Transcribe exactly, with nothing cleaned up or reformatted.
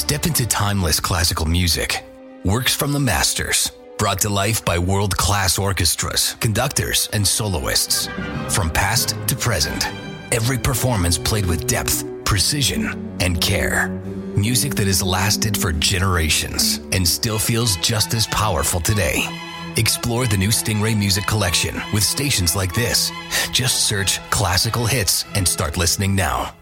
Step into timeless classical music. Works from the masters, brought to life by world-class orchestras, conductors, and soloists. From past to present, every performance played with depth, precision, and care. Music that has lasted for generations and still feels just as powerful today. Explore the new Stingray Music Collection with stations like this. Just search classical hits and start listening now.